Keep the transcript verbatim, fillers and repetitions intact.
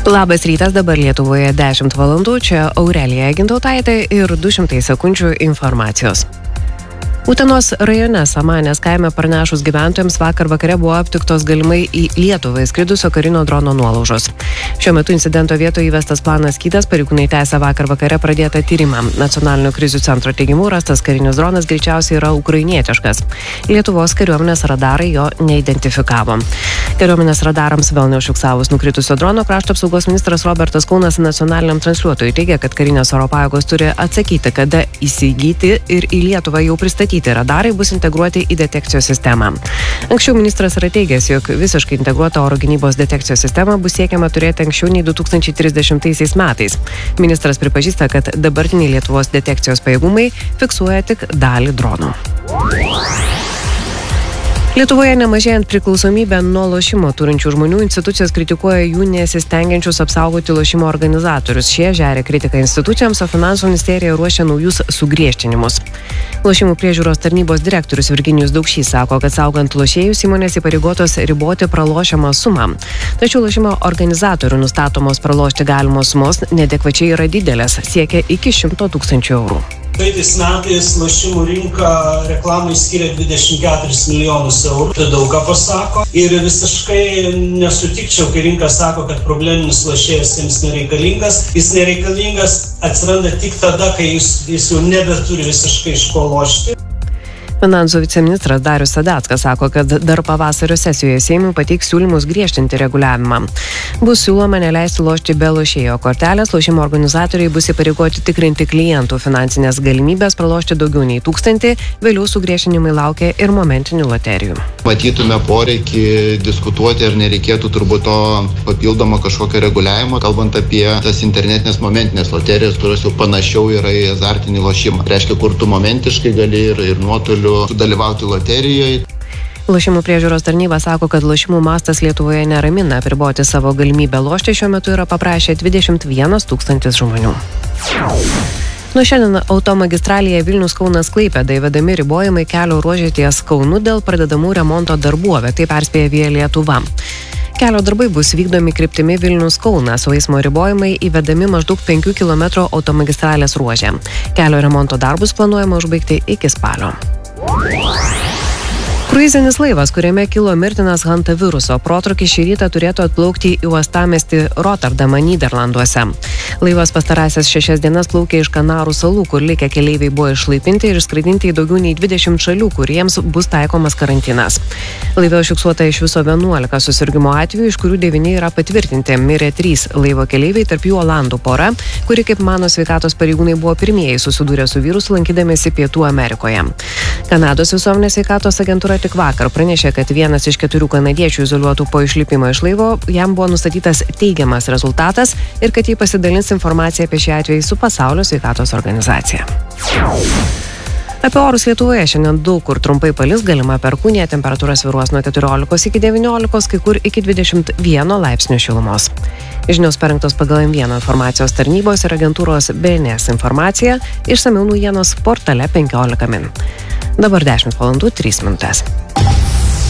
Labas rytas, dabar Lietuvoje dešimt valandų, čia Aurelija Gintautaitė ir du šimtai sekundžių informacijos. Utenos rajone Samanės kaime pranešus gyventojams vakar vakare buvo aptiktos galimai į Lietuvą įskridusio karinio drono nuolaužos. Šiuo metu incidento vietoje įvestas planas Kytas, pareigūnai tęsia vakar vakare pradėtą tyrimą. Nacionalinio krizių centro teigimu rastas karinis dronas greičiausiai yra ukrainietiškas. Lietuvos kariuomenės radarai jo neidentifikavo. Kariuomenės radarams vėl neužfiksavus nukritusio drono, krašto apsaugos ministras Robertas Kaunas nacionaliniam transliuotojui teigia, kad karinės oro pajėgos turi atsakyti, kada įsigyti ir į Lietuvą jau pristatyti radarai bus integruoti į detekcijos sistemą. Anksčiau ministras yra teigęs, jog visiškai integruotą oro gynybos detekcijos sistemą bus siekiama turėti anksčiau nei du tūkstančiai trisdešimtaisiais metais. Ministras pripažįsta, kad dabartiniai Lietuvos detekcijos pajėgumai fiksuoja tik dalį dronų. Lietuvoje nemažėjant priklausomybę nuo lošimo turinčių žmonių, institucijos kritikuoja jų nesistengiančius apsaugoti lošimo organizatorius. Šie žeria kritiką institucijoms, o Finansų ministerija ruošia naujus sugriežtinimus. Lošimų priežiūros tarnybos direktorius Virginijus Daukšys sako, kad saugant lošėjus įmonės įpareigotos riboti pralošiamą sumą. Tačiau lošimo organizatorių nustatomos pralošti galimos sumos neadekvačiai yra didelės, siekia iki šimto tūkstančių eurų. Praeitais metais lošimų rinka reklamai skiria dvidešimt keturis milijonus eurų. Tai daug ką pasako. Ir visiškai nesutikčiau, kai rinka sako, kad probleminis lošėjas jiems nereikalingas. Jis nereikalingas atsiranda tik tada, kai jis, jis jau nebeturi visiškai iš ko lošti. Finansų viceministras Darius Sadeckas sako, kad dar pavasario sesijoje Seimui pateiks siūlymus griežtinti reguliavimą. Bus siūloma neleisti lošti be lošėjo kortelės, lošimo organizatoriai bus įpareigoti tikrinti klientų finansinės galimybės pralošti daugiau nei tūkstantį, vėliau sugriežtinimai laukia ir momentinių loterijų. Matytume poreikį diskutuoti, ar nereikėtų turbūt to papildomo kažkokio reguliavimo, kalbant apie tas internetinės momentinės loterijas, kurios jau panašiau yra į azartinį lošimą. Reiškia, kur tu momentiškai gali ir, ir nuotoliu sudalyvauti loterijoje. Lošimų priežiūros tarnyba sako, kad lošimų mastas Lietuvoje neramina. Apriboti savo galimybę lošti šiuo metu yra paprašę dvidešimt vienas tūkstantis žmonių. Nuo šiandien automagistralėje Vilnius-Kaunas-Klaipėda įvedami ribojimai kelio ruože ties Kaunu dėl pradedamų remonto darbų, apie tai perspėja Via Lietuva. Kelio darbai bus vykdomi kryptimi Vilnius-Kaunas, o eismo ribojimai įvedami maždaug penkių kilometrų automagistralės ruože. Kelio remonto darbus planuojama užbaigti iki spalio. Kruizinis laivas, kuriame kilo mirtinas hantaviruso protrūkis, šį rytą turėtų atplaukti į uostamiestį Rotterdamą, Nyderlanduose. Laivas pastarąsias šešias dienas plaukė iš Kanarų salų, kur likę keleiviai buvo išlaipinti ir skraidinti į daugiau nei dvidešimt šalių, kuriems bus taikomas karantinas. Laive užfiksuota iš viso vienuolika susirgimo atvejų, iš kurių devyni yra patvirtinti. Mirė trys laivo keleiviai, tarp jų olandų pora, kuri, kaip mano sveikatos pareigūnai, buvo pirmieji susidūrę su virusu lankydamiesi Pietų Amerikoje. Kanados visuomenės sveikatos agentūra tik vakar pranešė, kad vienas iš keturių kanadiečių izoliuotų po išlipimo iš laivo, jam buvo nustatytas teigiamas rezultatas ir kad jį pasidalins informaciją apie šį atvejį su Pasaulio sveikatos organizacija. Apie orus Lietuvoje šiandien daug kur trumpai palis, galima perkūnija, temperatūra svyruos nuo keturiolikos iki devyniolikos, kai kur iki dvidešimt vieno laipsnio šilumos. Žinios parengtos pagal M vienas informacijos tarnybos ir agentūros B N S informacija, išsamiau naujienos portale penkiolika min. Dabar dešimt valandų trys minutės.